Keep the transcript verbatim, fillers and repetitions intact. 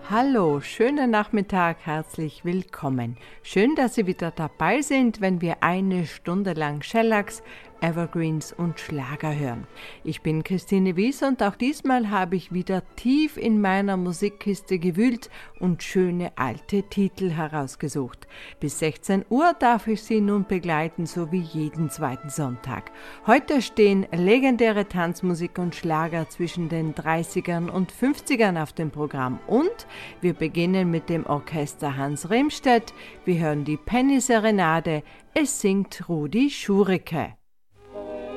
Hallo, schönen Nachmittag, herzlich willkommen. Schön, dass Sie wieder dabei sind, wenn wir eine Stunde lang Shellacks, Evergreens und Schlager hören. Ich bin Christine Wies und auch diesmal habe ich wieder tief in meiner Musikkiste gewühlt und schöne alte Titel herausgesucht. Bis sechzehn Uhr darf ich Sie nun begleiten, so wie jeden zweiten Sonntag. Heute stehen legendäre Tanzmusik und Schlager zwischen den dreißigern und fünfzigern auf dem Programm und wir beginnen mit dem Orchester Hans Remstedt. Wir hören die Penny Serenade. Es singt Rudi Schurike.